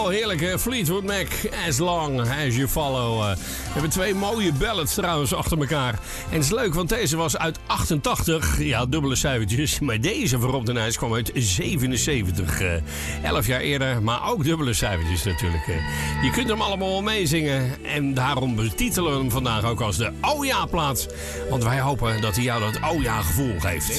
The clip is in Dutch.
Oh, heerlijk hè. Fleetwood Mac, As Long As You Follow. We hebben 2 mooie ballads trouwens achter elkaar. En het is leuk, want deze was uit 88. Ja, dubbele cijfertjes. Maar deze voor Rob de Nijs kwam uit 77. 11 jaar eerder, maar ook dubbele cijfertjes natuurlijk. Je kunt hem allemaal wel meezingen. En daarom betitelen we hem vandaag ook als de Oh Ja plaat. Want wij hopen dat hij jou dat Oh Ja gevoel geeft.